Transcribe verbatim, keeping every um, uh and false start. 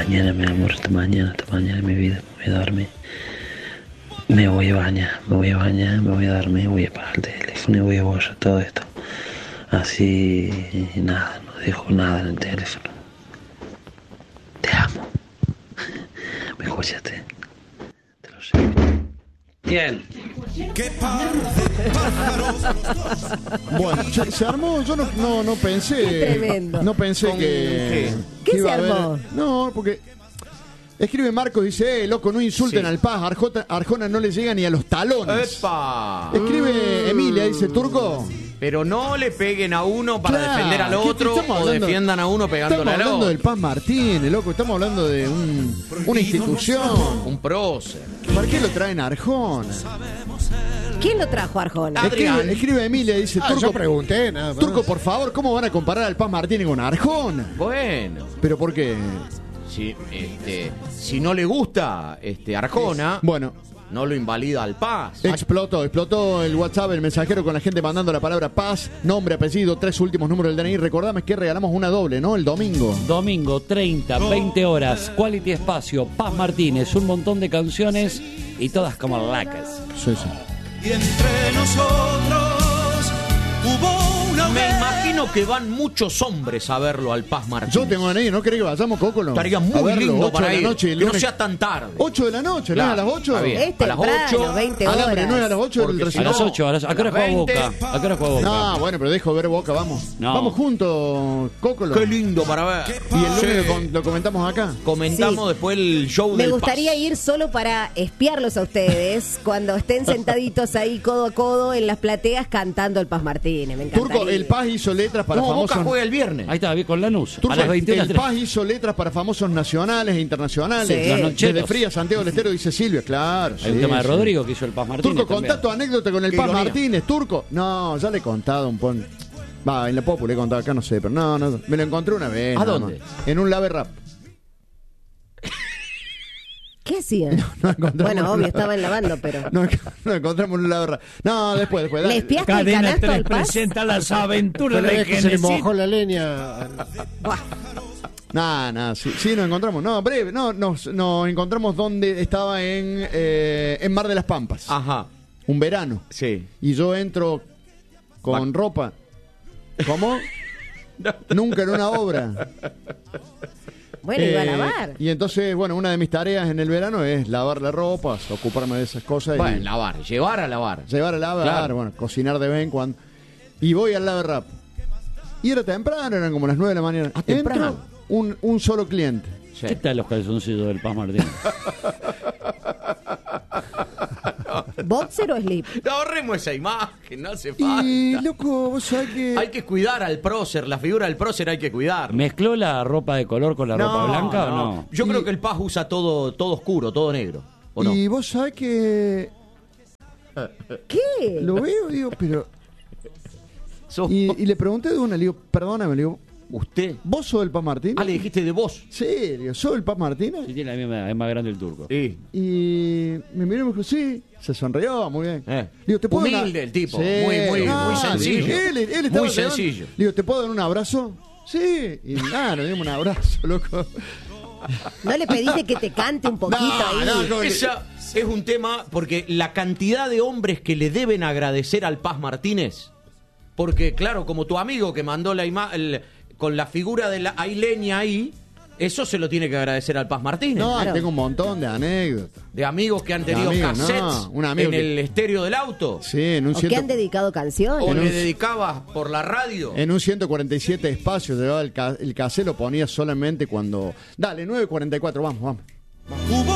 mañana, mi amor, hasta mañana, hasta mañana, mi vida, me voy a dormir. Me voy a bañar, me voy a bañar, me voy a dormir, voy a apagar el teléfono y voy a borrar todo esto. Así, nada, no dejo nada en el teléfono. Te amo. ¿Me escuchaste? Te lo sé. Bien. ¡Qué par de pájaros! Bueno, se, se armó, yo no, no, no pensé. Qué tremendo. No pensé ¿Con que. qué? ¿Qué que iba se a haber- armó? No, porque. Escribe Marcos, dice, eh, loco, no insulten Sí. al Paz. Arjota- Arjona no le llega ni a los talones. ¡Epa! Escribe Emilia, dice, Turco. Pero no le peguen a uno para Claro, defender al ¿qué- otro estamos o hablando? defiendan a uno pegándole Estamos al hablando otro. del Paz Martínez, loco. Estamos hablando de un, una institución. Un prócer. ¿Para qué lo traen a Arjona? ¿Quién lo trajo a Arjona? Adrián. Escribe, escribe Emilia, dice, Ah, Turco, yo pregunté, nada más. Turco, por favor, ¿cómo van a comparar al Paz Martínez con Arjona? Bueno, ¿Pero por qué? si, este, si no le gusta este Arjona, Bueno, no lo invalida al Paz. explotó, explotó el WhatsApp, el mensajero con la gente mandando la palabra paz, nombre, apellido, tres últimos números del D N I. Recordame que regalamos una doble, ¿no? El domingo. Domingo, treinta, veinte horas, Quality Espacio, Paz Martínez, un montón de canciones y todas como lacas. Sí, sí. Y entre nosotros hubo una Me vez. imagino que van muchos hombres a verlo al Paz Martínez. Yo tengo ganas de ir, ¿no querés que vayamos, Cócolo? Estaría A muy verlo, lindo ocho para de la ir. noche, el que no lunes. sea tan tarde. ocho de la noche, ¿no Claro, es a las ocho? está bien. Es A las temprano, ocho, veinte Alambre, horas. ¿no es a las ocho el Porque A recital? las ocho, a, las, ¿a qué hora juega veinte. Boca? ¿A qué hora juega Boca? No, bueno, pero dejo ver Boca, vamos. No. Vamos juntos, Cócolo. Qué lindo para ver. Y el lunes Sí. lo, con- lo comentamos acá. Comentamos Sí. después el show Me del gustaría Paz. ir solo para espiarlos a ustedes cuando estén sentaditos ahí codo a codo en las plateas cantando el Paz Martínez. Me encantaría. Turco, el Paz hizo letras para No, Boca famosos. juega el viernes. Ahí está, vi con Lanús. Turco, A las veintiuna. el Paz hizo letras para famosos nacionales e internacionales. Sí. Los nocheros. Desde Fría, Santiago del Estero, dice Silvia, claro. Hay un sí, tema de sí. Rodrigo que hizo el Paz Martínez. Turco, también. contá tu anécdota con el Qué Paz ironía. Martínez, Turco. No, ya le he contado un poco. Va, en la Popu le he contado, acá no sé, pero no, no, me lo encontré una vez. ¿A nada dónde? más. En un lave rap. ¿Qué hacían? No encontramos Bueno, un obvio, lave- estaban lavando, pero... No, no encontramos en un lave rap. No, después, después. ¿Le dale. espiaste el Cadena canasto tres al Paz? presenta las aventuras Pero de es que se le Genesis. mojó la leña. Buah. No, no, sí, sí, nos encontramos. No, breve, no, nos, nos encontramos donde estaba en, eh, en Mar de las Pampas. Ajá. Un verano. Sí. Y yo entro con ropa. ¿Cómo? Nunca en una obra. Bueno, iba a Eh, lavar. Y entonces, bueno, una de mis tareas en el verano es lavar la ropa, ocuparme de esas cosas. Bueno, y lavar, llevar a lavar. llevar a lavar, Claro. bueno, cocinar de vez en cuando. Y voy al lave rap. Y era temprano, eran como las nueve de la mañana. Ah, temprano. Entro, un, un solo cliente. Sí. ¿Qué tal los calzoncillos del Paz Martínez? ¿Boxer o slip? No ahorremos esa imagen, no hace falta. Y, loco, vos sabés que... Hay que cuidar al prócer, la figura del prócer hay que cuidar. ¿Mezcló la ropa de color con la ropa blanca o no? Yo Y- creo que el Paz usa todo, todo oscuro, todo negro. ¿O no? Y vos sabés que... ¿Qué? Lo veo, digo, pero... Sos- Y, y le pregunté de una, le digo, perdóname, le digo, ¿Usted? ¿vos sos el Paz Martínez? Ah, le dijiste de vos. Sí, le digo, ¿sos el Paz Martínez? Sí, tiene la misma edad, es más grande el turco. Sí. Y me miró y me dijo, sí, se sonrió, muy bien. Eh. Digo, ¿te puedo dar Humilde una- el tipo, muy, muy, muy sencillo. Él, él estaba Muy llevando- sencillo. Digo, ¿te puedo dar un abrazo? Sí, y nada, nos dimos un abrazo, loco. ¿No le pediste que te cante un poquito No, ahí? no, no. Esa es un tema porque la cantidad de hombres que le deben agradecer al Paz Martínez, porque claro, como tu amigo que mandó la imagen con la figura de la aileña ahí, eso se lo tiene que agradecer al Paz Martínez. No, Claro. tengo un montón de anécdotas. De amigos que han De tenido amigos, cassettes no, un amigo en que- el estéreo del auto. Sí, en un, ¿O que ciento, han dedicado canciones? O en le un- dedicabas por la radio. en un ciento cuarenta y siete espacios, llevaba el, ca- el cassette, lo ponía solamente cuando... Dale, nueve cuarenta y cuatro, vamos, vamos. Hubo